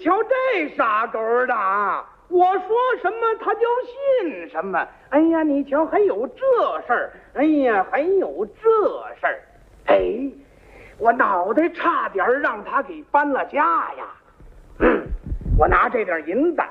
瞧这傻狗的啊！我说什么他就信什么。哎呀，你瞧还有这事儿！哎呀，还有这事儿！哎，我脑袋差点让他给搬了家呀！我拿这点银子